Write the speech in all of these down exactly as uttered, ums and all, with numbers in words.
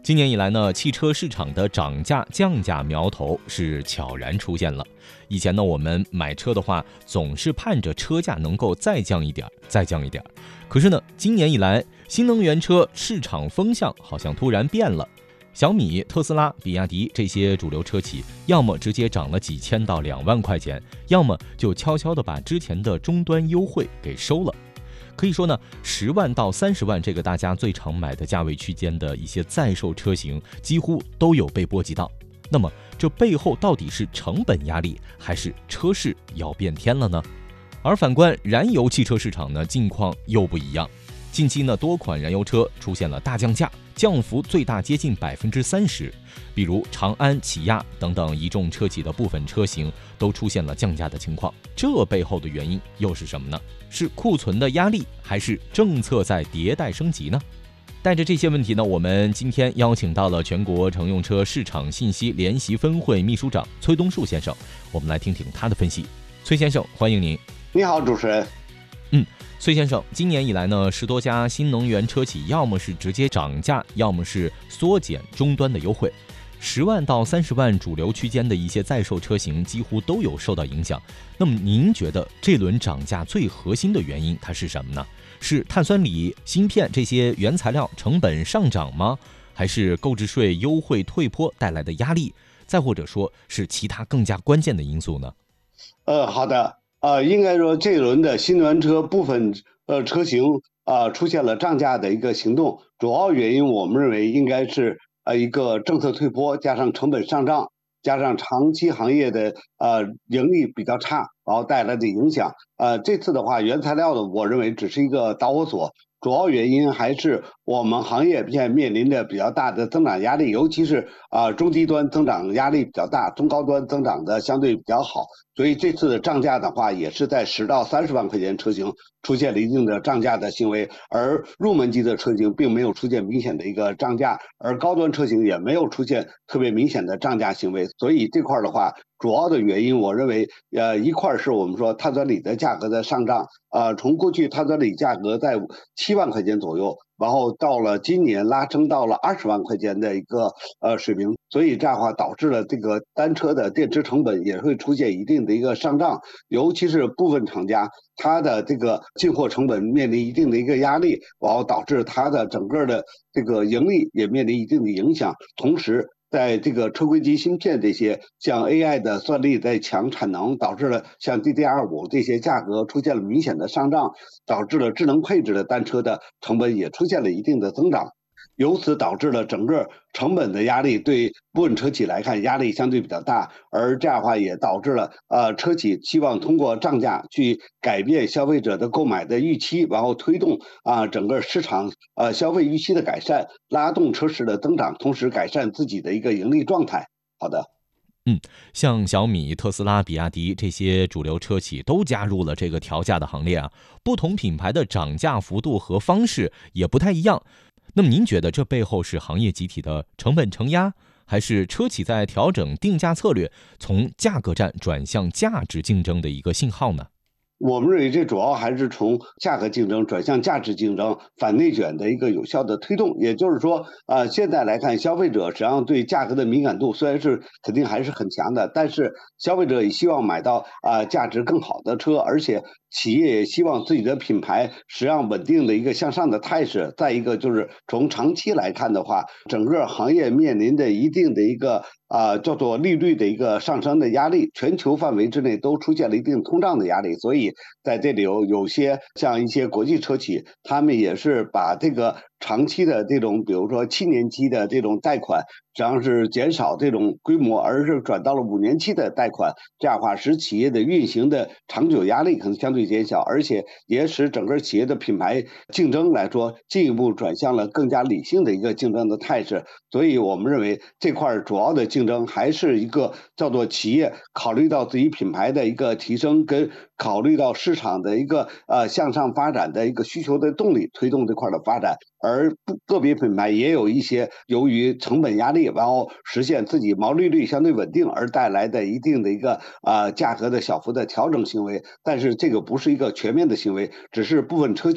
今年以来呢，汽车市场的涨价降价苗头是悄然出现了。以前呢，我们买车的话，总是盼着车价能够再降一点，再降一点。可是呢，今年以来，新能源车市场风向好像突然变了。小米、特斯拉、比亚迪这些主流车企，要么直接涨了几千到两万块钱，要么就悄悄地把之前的终端优惠给收了。可以说呢，十万到三十万这个大家最常买的价位区间的一些在售车型，几乎都有被波及到。那么，这背后到底是成本压力，还是车市要变天了呢？而反观燃油汽车市场呢，境况又不一样。近期呢，多款燃油车出现了大降价，降幅最大接近百分之三十。比如长安、起亚等等一众车企的部分车型都出现了降价的情况。这背后的原因又是什么呢？是库存的压力，还是政策在迭代升级呢？带着这些问题呢，我们今天邀请到了全国乘用车市场信息联席分会秘书长崔东树先生，我们来听听他的分析。崔先生，欢迎您。 你好，主持人。 嗯，崔先生，今年以来呢，十多家新能源车企要么是直接涨价，要么是缩减终端的优惠。十万到三十万主流区间的一些在售车型几乎都有受到影响。那么您觉得这轮涨价最核心的原因它是什么呢？是碳酸锂、芯片这些原材料成本上涨吗？还是购置税优惠退坡带来的压力？再或者说是其他更加关键的因素呢？ 呃，好的，呃，应该说这轮的新能源车部分呃车型啊、呃、出现了涨价的一个行动，主要原因我们认为应该是呃一个政策退坡，加上成本上涨，加上长期行业的呃盈利比较差，然后带来的影响。呃，这次的话，原材料的我认为只是一个导火索。主要原因还是我们行业现在面临着比较大的增长压力，尤其是啊、呃、中低端增长压力比较大，中高端增长的相对比较好，所以这次的涨价的话，也是在十到三十万块钱车型出现了一定的涨价的行为，而入门级的车型并没有出现明显的一个涨价，而高端车型也没有出现特别明显的涨价行为，所以这块的话，主要的原因我认为，呃，一块是我们说碳酸锂的价格的上涨，呃，从过去碳酸锂价格在七万块钱左右，然后到了今年拉升到了二十万块钱的一个呃水平，所以这样的话导致了这个单车的电池成本也会出现一定的一个上涨，尤其是部分厂家它的这个进货成本面临一定的一个压力，然后导致它的整个的这个盈利也面临一定的影响，同时。在这个车规级芯片这些，像 A I 的算力在抢产能，导致了像 D D R 五 这些价格出现了明显的上涨，导致了智能配置的单车的成本也出现了一定的增长。由此导致了整个成本的压力，对部分车企来看压力相对比较大，而这样的话也导致了呃车企希望通过涨价去改变消费者的购买的预期，然后推动啊、呃、整个市场呃消费预期的改善，拉动车市的增长，同时改善自己的一个盈利状态。好的。 嗯，像小米、特斯拉、比亚迪这些主流车企都加入了这个调价的行列啊。不同品牌的涨价幅度和方式也不太一样。那么您觉得这背后是行业集体的成本承压，还是车企在调整定价策略，从价格战转向价值竞争的一个信号呢？ 我们认为这主要还是从价格竞争转向价值竞争、反内卷的一个有效的推动。也就是说，呃，现在来看，消费者实际上对价格的敏感度虽然是肯定还是很强的，但是消费者也希望买到啊、呃、价值更好的车，而且企业也希望自己的品牌实际上稳定的一个向上的态势。再一个就是从长期来看的话，整个行业面临着一定的一个啊、呃、叫做利率的一个上升的压力，全球范围之内都出现了一定通胀的压力，所以在这里有有些像一些国际车企，他们也是把这个长期的这种，比如说七年期的这种贷款，实际上是减少这种规模，而是转到了五年期的贷款，这样的话使企业的运行的长久压力可能相对减小，而且也使整个企业的品牌竞争来说进一步转向了更加理性的一个竞争的态势。所以我们认为这块主要的竞争还是一个叫做企业考虑到自己品牌的一个提升，跟考虑到市场的一个呃向上发展的一个需求的动力，推动这块的发展。而个别品牌也有一些由于成本压力，然后实现自己毛利率相对稳定而带来的一定的一个呃价格的小幅的调整行为，但是这个不是一个全面的行为，只是部分车企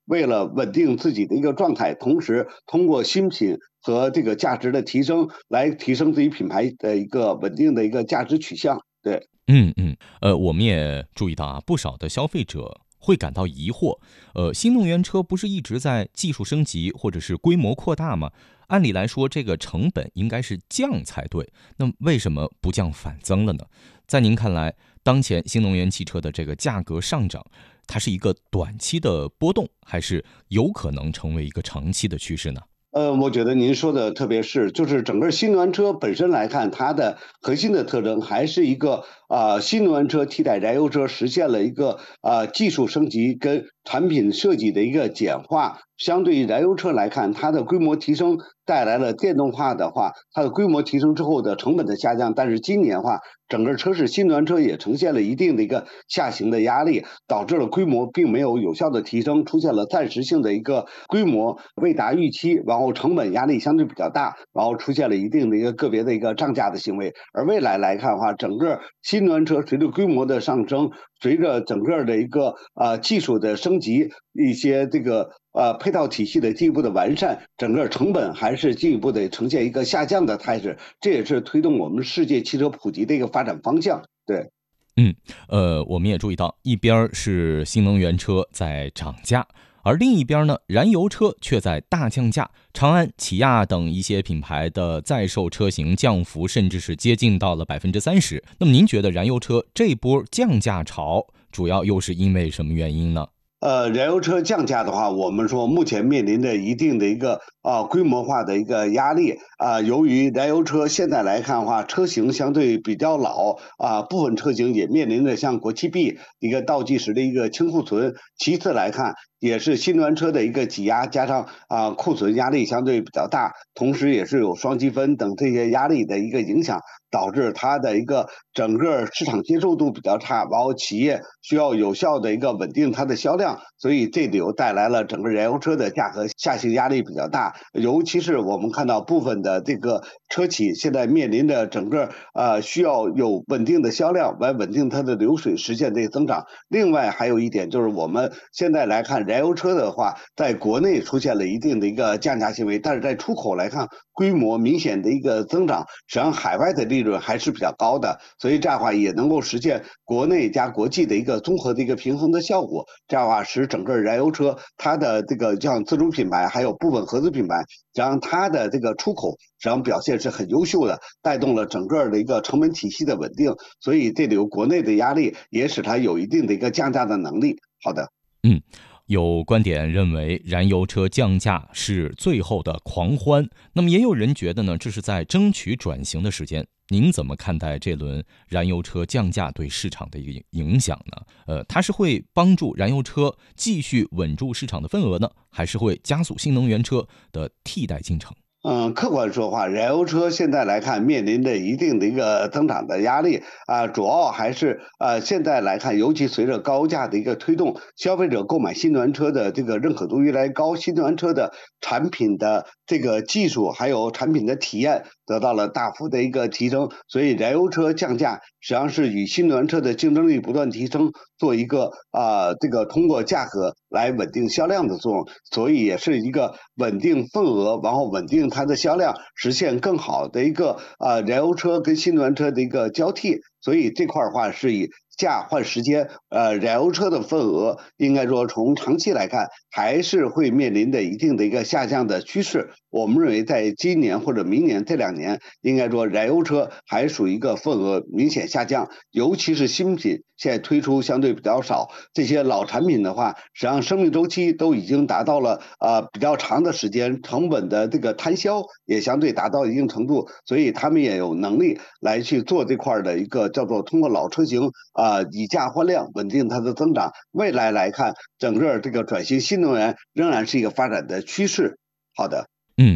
为了稳定自己的一个状态，同时通过新品和这个价值的提升，来提升自己品牌的一个稳定的一个价值取向。对， 嗯嗯，呃，我们也注意到啊，不少的消费者会感到疑惑，呃，新能源车不是一直在技术升级或者是规模扩大吗？按理来说，这个成本应该是降才对，那为什么不降反增了呢？在您看来，当前新能源汽车的这个价格上涨，它是一个短期的波动，还是有可能成为一个长期的趋势呢？ 呃，我觉得您说的特别是，就是整个新能源车本身来看，它的核心的特征还是一个啊、呃，新能源车替代燃油车，实现了一个啊、呃、技术升级跟产品设计的一个简化。相对于燃油车来看，它的规模提升带来了电动化的话，它的规模提升之后的成本的下降。但是今年的话，整个车市新能源车也呈现了一定的一个下行的压力，导致了规模并没有有效的提升，出现了暂时性的一个规模未达预期，然后成本压力相对比较大，然后出现了一定的一个个别的一个涨价的行为。而未来来看的话，整个新能源车随着规模的上升，随着整个的一个呃技术的升级，一些这个呃配套体系的进一步的完善，整个成本还是进一步的呈现一个下降的态势，这也是推动我们世界汽车普及的一个发展方向。对。 嗯，呃，我们也注意到，一边是新能源车在涨价，而另一边呢，燃油车却在大降价。长安、起亚等一些品牌的在售车型降幅甚至是接近到了百分之三十。那么您觉得燃油车这波降价潮主要又是因为什么原因呢？ 呃，燃油车降价的话，我们说目前面临着一定的一个啊、呃、规模化的一个压力啊、呃。由于燃油车现在来看的话，车型相对比较老啊、呃，部分车型也面临着像国七 B 一个倒计时的一个清库存。其次来看，也是新能源车的一个挤压，加上啊、呃、库存压力相对比较大，同时也是有双积分等这些压力的一个影响，导致它的一个整个市场接受度比较差，然后企业需要有效的一个稳定它的销量，所以这里又带来了整个燃油车的价格下行压力比较大。尤其是我们看到部分的这个车企现在面临着整个呃需要有稳定的销量来稳定它的流水，实现这个增长。另外还有一点就是我们现在来看燃油车的话，在国内出现了一定的一个降价行为，但是在出口来看规模明显的一个增长，实际上海外的利润还是比较高的，所以这样的话也能够实现国内加国际的一个综合的一个平衡的效果。这样的话使整个燃油车它的这个像自主品牌还有部分合资品牌，让它的这个出口实际上表现是很优秀的，带动了整个的一个成本体系的稳定，所以这里有国内的压力，也使它有一定的一个降价的能力。好的。 嗯，有观点认为燃油车降价是最后的狂欢，那么也有人觉得呢，这是在争取转型的时间。您怎么看待这轮燃油车降价对市场的一个影响呢？呃，它是会帮助燃油车继续稳住市场的份额呢，还是会加速新能源车的替代进程？ 嗯，客观说话，燃油车现在来看面临着一定的一个增长的压力啊，主要还是呃现在来看，尤其随着高价的一个推动，消费者购买新能源车的这个认可度越来越高，新能源车的产品的这个技术还有产品的体验得到了大幅的一个提升，所以燃油车降价实际上是与新能源车的竞争力不断提升做一个啊、呃、这个通过价格来稳定销量的作用，所以也是一个稳定份额，然后稳定它的销量，实现更好的一个啊、呃、燃油车跟新能源车的一个交替。所以这块的话是以价换时间，呃，燃油车的份额应该说从长期来看还是会面临着一定的一个下降的趋势。我们认为在今年或者明年这两年，应该说燃油车还属于一个份额明显下降，尤其是新品现在推出相对比较少，这些老产品的话，实际上生命周期都已经达到了呃比较长的时间，成本的这个摊销也相对达到一定程度，所以他们也有能力来去做这块的一个叫做通过老车型啊、呃、以价换量稳定它的增长。未来来看，整个这个转型新能源仍然是一个发展的趋势。好的， 嗯，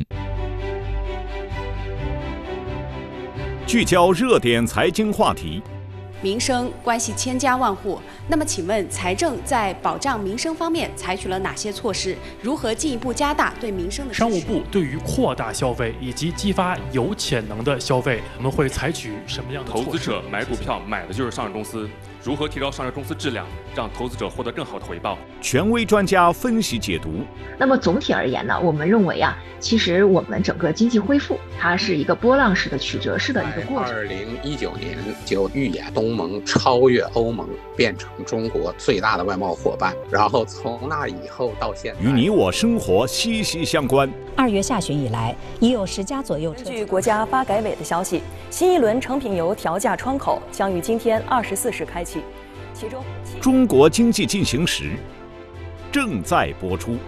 聚焦热点财经话题。 民生关系千家万户，那么请问财政在保障民生方面采取了哪些措施？如何进一步加大对民生的支持？ 商务部对于扩大消费以及激发有潜能的消费，我们会采取什么样的措施？ 投资者买股票买的就是上市公司， 如何提高上市公司质量，让投资者获得更好的回报。 权威专家分析解读。 那么总体而言呢，我们认为啊，其实我们整个经济恢复，它是一个波浪式的曲折式的一个过程。 二零一九年就预演东盟超越欧盟，变成中国最大的外贸伙伴。然后从那以后到现在， 与你我生活息息相关。 二月下旬以来，已有十家左右车。 据国家发改委的消息，新一轮成品油调价窗口将于今天二十四时开启，其中 《中国经济进行时》正在播出。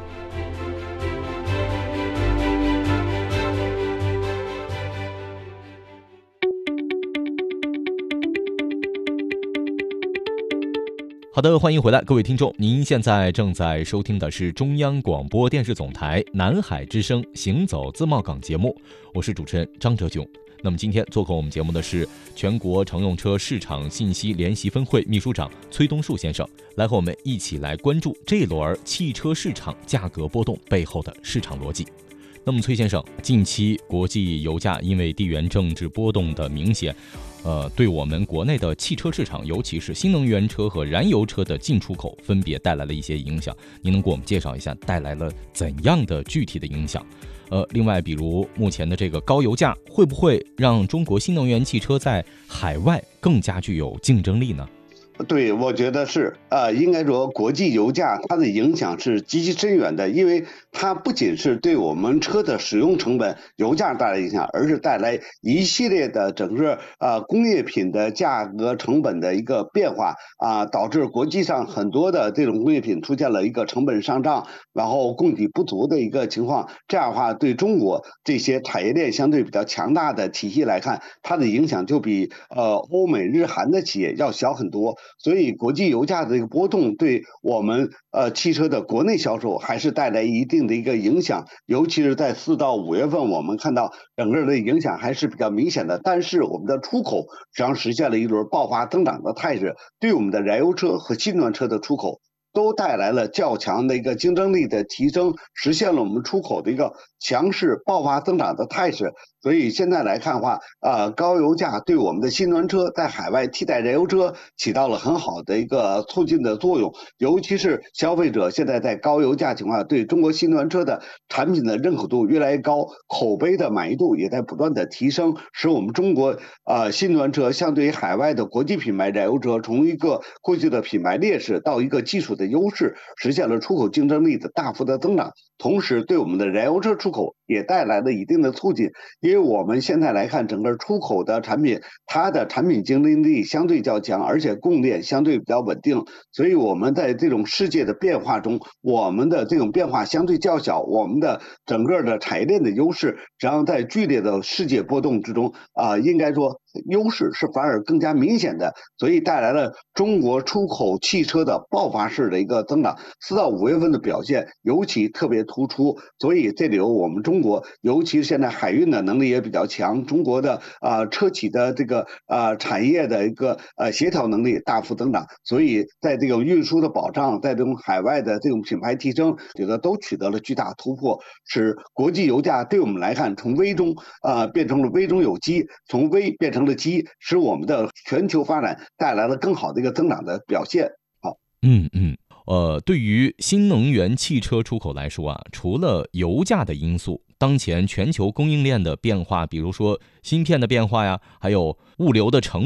好的，欢迎回来，各位听众，您现在正在收听的是中央广播电视总台南海之声行走自贸港节目，我是主持人张哲炯。那么今天做客我们节目的是全国乘用车市场信息联席分会秘书长崔东树先生，来和我们一起来关注这一轮汽车市场价格波动背后的市场逻辑。那么崔先生，近期国际油价因为地缘政治波动的明显，呃，对我们国内的汽车市场，尤其是新能源车和燃油车的进出口，分别带来了一些影响。您能给我们介绍一下带来了怎样的具体的影响？呃，另外，比如目前的这个高油价，会不会让中国新能源汽车在海外更加具有竞争力呢？ 对，我觉得是，呃，应该说国际油价它的影响是极其深远的，因为它不仅是对我们车的使用成本、油价带来影响，而是带来一系列的整个呃工业品的价格成本的一个变化啊、呃，导致国际上很多的这种工业品出现了一个成本上涨，然后供给不足的一个情况。这样的话，对中国这些产业链相对比较强大的体系来看，它的影响就比呃欧美日韩的企业要小很多。所以国际油价的这个波动对我们呃汽车的国内销售还是带来一定的一个影响，尤其是在四到五月份，我们看到整个的影响还是比较明显的。但是我们的出口实际上实现了一轮爆发增长的态势，对我们的燃油车和新能源车的出口都带来了较强的一个竞争力的提升，实现了我们出口的一个强势爆发增长的态势。所以现在来看的话，呃，高油价对我们的新能源车在海外替代燃油车起到了很好的一个促进的作用，尤其是消费者现在在高油价情况下，对中国新能源车的产品的认可度越来越高，口碑的满意度也在不断的提升，使我们中国呃新能源车相对于海外的国际品牌燃油车，从一个过去的品牌劣势到一个技术的优势，实现了出口竞争力的大幅的增长，同时对我们的燃油车出口也带来了一定的促进。因为我们现在来看，整个出口的产品，它的产品竞争力相对较强，而且供应链相对比较稳定，所以我们在这种世界的变化中，我们的这种变化相对较小，我们的整个的产业链的优势，实际上在剧烈的世界波动之中啊、呃，应该说优势是反而更加明显的，所以带来了中国出口汽车的爆发式的一个增长。四到五月份的表现尤其特别突出，所以这里有我们中国，尤其现在海运的能力也比较强，中国的啊、呃、车企的这个啊、呃、产业的一个呃协调能力大幅增长，所以在这种运输的保障，在这种海外的这种品牌提升，觉得都取得了巨大突破，使国际油价对我们来看，从危中啊、呃、变成了危中有机，从危变成了机，使我们的全球发展带来了更好的一个增长的表现。好， 嗯嗯。呃，对于新能源汽车出口来说啊，除了油价的因素，当前全球供应链的变化，比如说芯片的变化呀，还有物流的成